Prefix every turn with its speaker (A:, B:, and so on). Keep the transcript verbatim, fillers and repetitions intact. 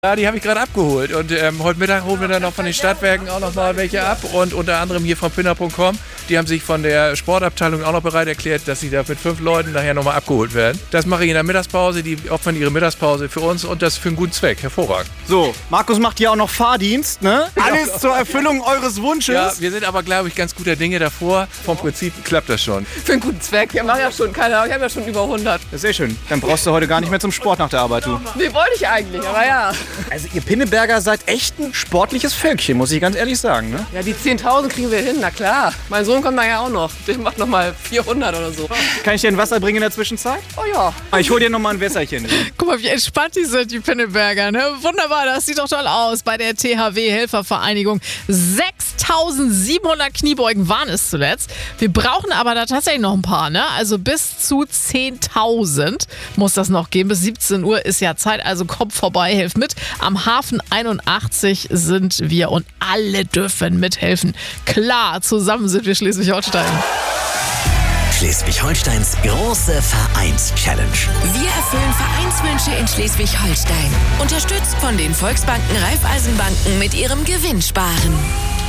A: Ja, die habe ich gerade abgeholt und ähm, heute Mittag holen wir dann noch von den Stadtwerken auch noch mal welche ab und unter anderem hier von Pinner Punkt com. Die haben sich von der Sportabteilung auch noch bereit erklärt, dass sie da mit fünf Leuten nachher noch mal abgeholt werden. Das mache ich in der Mittagspause, die opfern ihre Mittagspause für uns und das für einen guten Zweck. Hervorragend.
B: So, Markus macht hier auch noch Fahrdienst, ne? Alles zur Erfüllung eures Wunsches.
A: Ja, wir sind aber, glaube ich, ganz guter Dinge davor. Vom Prinzip klappt das schon.
C: Für einen guten Zweck. Ja, mach ja schon, keine Ahnung, ich habe ja schon über hundert.
B: Das ist sehr schön. Dann brauchst du heute gar nicht mehr zum Sport nach der Arbeit, du.
C: Nee, wollte ich eigentlich, aber ja.
B: Also ihr Pinneberger seid echt ein sportliches Völkchen, muss ich ganz ehrlich sagen, ne?
C: Ja, die zehntausend kriegen wir hin, na klar. Mein Sohn kommt da ja auch noch. Der macht noch mal vierhundert oder so.
B: Kann ich dir ein Wasser bringen in der Zwischenzeit?
C: Oh ja.
B: Ich hol dir noch mal ein Wässerchen.
D: Guck mal, wie entspannt die sind, die Pinneberger. Ne? Wunderbar, das sieht doch toll aus bei der T H W-Helfervereinigung. sechstausendsiebenhundert Kniebeugen waren es zuletzt. Wir brauchen aber da tatsächlich noch ein paar. Ne? Also bis zu zehntausend muss das noch gehen. Bis siebzehn Uhr ist ja Zeit, also kommt vorbei, helft mit. Am Hafen einundachtzig sind wir und alle dürfen mithelfen. Klar, zusammen sind wir Schleswig-Holstein.
E: Schleswig-Holsteins große Vereins-Challenge.
F: Wir erfüllen Vereinswünsche in Schleswig-Holstein. Unterstützt von den Volksbanken Raiffeisenbanken mit ihrem Gewinnsparen.